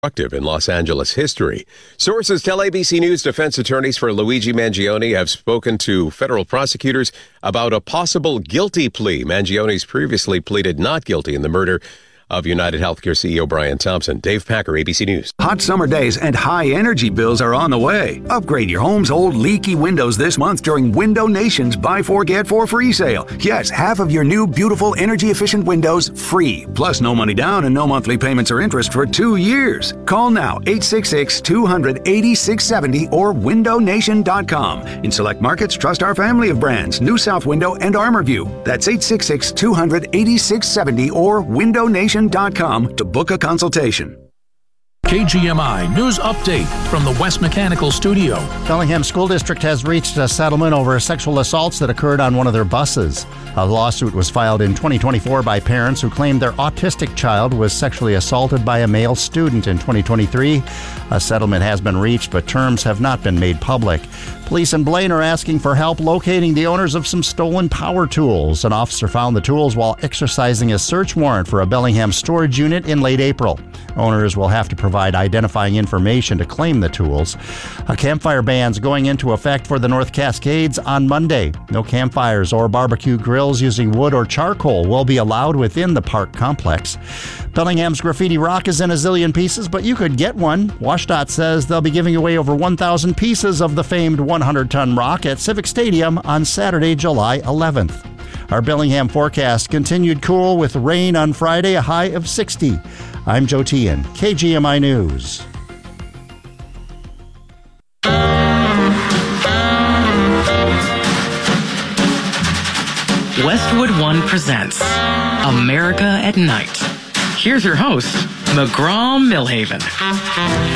in Los Angeles history. Sources tell ABC News defense attorneys for Luigi Mangione have spoken to federal prosecutors about a possible guilty plea. Mangione's previously pleaded not guilty in the murder of United Healthcare CEO Brian Thompson. Dave Packer, ABC News. Hot summer days and high energy bills are on the way. Upgrade your home's old leaky windows this month during Window Nation's Buy 4 Get 4 free sale. Yes, half of your new beautiful energy efficient windows free. Plus no money down and no monthly payments or interest for 2 years. Call now 866-200-8670 or windownation.com. In select markets, trust our family of brands, New South Window and ArmorView. That's 866-200-8670 or windownation.com to book a consultation. KGMI News Update from the West Mechanical Studio. Bellingham School District has reached a settlement over sexual assaults that occurred on one of their buses. A lawsuit was filed in 2024 by parents who claimed their autistic child was sexually assaulted by a male student in 2023. A settlement has been reached, but terms have not been made public. Police in Blaine are asking for help locating the owners of some stolen power tools. An officer found the tools while exercising a search warrant for a Bellingham storage unit in late April. Owners will have to provide identifying information to claim the tools. A campfire ban's going into effect for the North Cascades on Monday. No campfires or barbecue grills using wood or charcoal will be allowed within the park complex. Bellingham's graffiti rock is in a zillion pieces, but you could get one. WSDOT says they'll be giving away over 1,000 pieces of the famed 100-ton rock at Civic Stadium on Saturday, July 11th. Our Bellingham forecast: continued cool with rain on Friday, a high of 60. I'm Joe Tian, KGMI News. Westwood One presents America at Night. Here's your host, McGraw Millhaven.